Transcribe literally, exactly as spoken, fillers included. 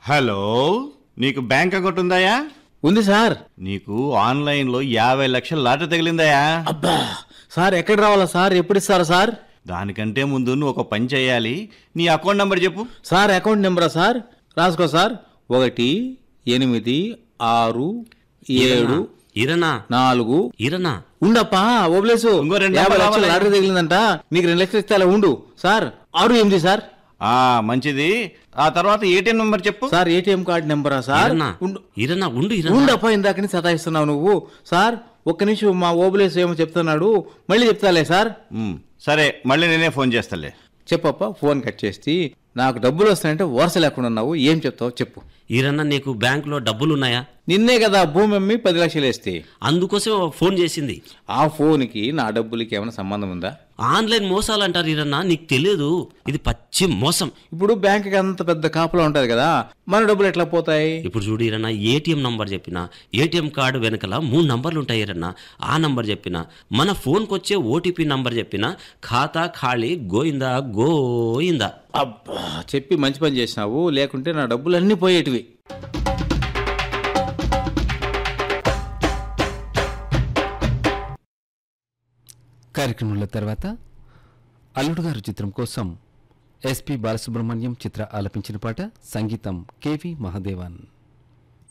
Hello, నీకు bank account ఉందాయా? ఉంది sir. నీకు ఆన్లైన్లో యాభై లక్షల లాటరీ తగిలిందాయా? అబ్బా సార్, ఎక్కడ రావాలా సార్? ఎప్పుడు ఇస్తారా సార్? దానికంటే ముందు నువ్వు ఒక పని చేయాలి. నీ అకౌంట్ నెంబర్ చెప్పు. Sir account నెంబరా sir? రాసుకో సార్. ఒకటి ఎనిమిది ఆరు ఏడు ఇరనా నాలుగు ఇరనా ఉండప్పా ఓబ్లేసు. ఇంకో రెండు యాభై నెంబర్లు లక్షలు రావాలి. లాటరీ తగిలిందంట. నీకు రెండు లక్షలు ఇస్తే అలా ఉండు సార్. ఆరు ఎనిమిది సార్. ఆ మంచిది. ఆ తర్వాత ఏటీఎం నెంబర్ చెప్పు. Sir ATM card నెంబరా sir? ఇరనా ఉండు ఇరనా ఉండు ఇరనా ఉండప్పా, ఇందాకని సతాయిస్తున్నావు నువ్వు. సార్ ఒక్క నిమిషం, మా ఓబులేసు ఏమో చెప్తున్నాడు, మళ్ళీ చెప్తాలే సార్. ఉమ్, సరే, మళ్ళీ నేనే ఫోన్ చేస్తాలే. చెప్పప్ప. ఫోన్ కట్ చేసి, నాకు డబ్బులు వస్తాయంటే వరుస లేకుండా ఉన్నావు, ఏం చెప్తావు చెప్పు. ఇరన్నా నీకు బ్యాంకులో డబ్బులున్నాయా? నిన్నే కదా భూమి అమ్మి పది లక్షలు వేస్తే. అందుకోసం ఫోన్ చేసింది. ఆ ఫోన్కి నా డబ్బులకి ఏమైనా సంబంధం ఉందా? ఆన్లైన్ మోసాలు అంటారు ఇరన్నా, నీకు తెలియదు? ఇది పచ్చి మోసం. ఇప్పుడు బ్యాంక్కి అంత పెద్ద కాపలా ఉంటుంది కదా, మన డబ్బులు ఎట్లా పోతాయి? ఇప్పుడు చూడు ఇరన్నా, ఏటీఎం నంబర్ చెప్పిన, ఏటీఎం కార్డు వెనకల మూడు నంబర్లు ఉంటాయి ఇరన్నా. ఆ నంబర్ చెప్పిన, మన ఫోన్కి వచ్చే ఓటీపీ నంబర్ చెప్పిన, ఖాతా ఖాళీ గోయిందా గోయిందా. అబ్బా, చెప్పి మంచి పని చేసినావు, లేకుంటే నా డబ్బులు అన్నీ పోయేటివి. కార్యక్రమంలో తర్వాత అల్లుడు గారు చిత్రం కోసం ఎస్పి బాలసుబ్రహ్మణ్యం చిత్ర ఆలపించిన పాట, సంగీతం కెవి మహాదేవన్.